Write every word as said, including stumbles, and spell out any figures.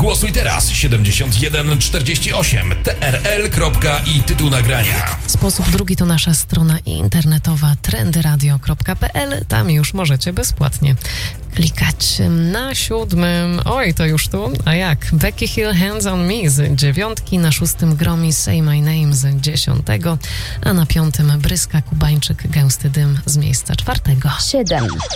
Głosuj teraz siedemdziesiąt jeden czterdzieści osiem T R L i tytuł nagrania. Sposób drugi to nasza strona internetowa trendy radio kropka p l. Tam już możecie bezpłatnie klikać. Na siódmym, oj to już tu, a jak? Becky Hill Hands on Me z dziewiątki, na szóstym Gromi Say My Name z dziesiątego, a na piątym Bryska Kubańczyk Gęsty Dym z miejsca czwartego. siedem.